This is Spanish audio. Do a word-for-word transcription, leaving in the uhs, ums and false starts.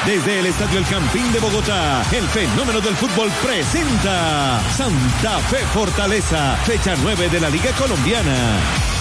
Desde el Estadio El Campín de Bogotá, el fenómeno del fútbol presenta Santa Fe Fortaleza, fecha nueve de la Liga Colombiana.